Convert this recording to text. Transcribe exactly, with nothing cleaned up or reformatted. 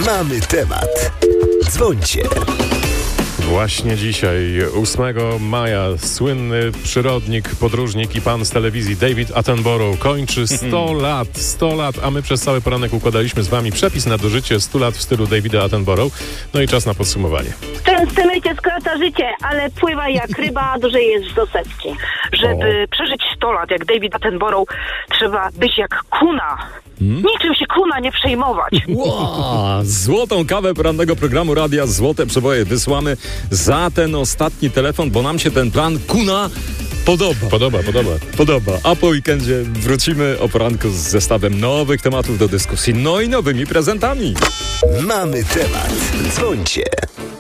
Mamy temat. Dzwońcie. Właśnie dzisiaj, ósmego maja, słynny przyrodnik, podróżnik i pan z telewizji David Attenborough kończy sto lat, sto lat, a my przez cały poranek układaliśmy z wami przepis na dożycie stu lat w stylu Davida Attenborough. No i czas na podsumowanie. Ten stylecie skraca życie, ale pływa jak ryba, dłużej jest do setki. Żeby o. przeżyć sto lat jak David Attenborough, trzeba być jak kuna. Hmm? Niczym się kuna nie przejmować. Wow, złotą kawę porannego programu Radia Złote Przeboje wysłamy za ten ostatni telefon, bo nam się ten plan kuna podoba. Podoba, podoba. Podoba. A po weekendzie wrócimy o poranku z zestawem nowych tematów do dyskusji, no i nowymi prezentami. Mamy temat. Dzwońcie.